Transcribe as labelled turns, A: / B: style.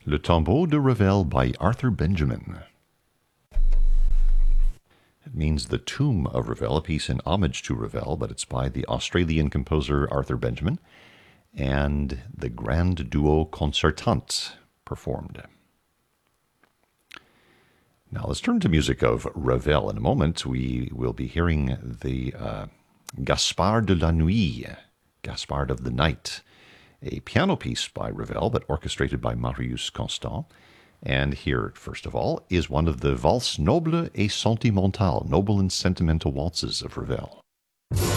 A: Le Tombeau de Ravel by Arthur Benjamin. It means The Tomb of Ravel, a piece in homage to Ravel, but it's by the Australian composer Arthur Benjamin, and the Grand Duo Concertant performed. Now let's turn to music of Ravel. In a moment, we will be hearing the Gaspard de la Nuit, Gaspard of the Night, a piano piece by Ravel, but orchestrated by Marius Constant. And here, first of all, is one of the Valses Nobles et Sentimentales, noble and sentimental waltzes of Ravel.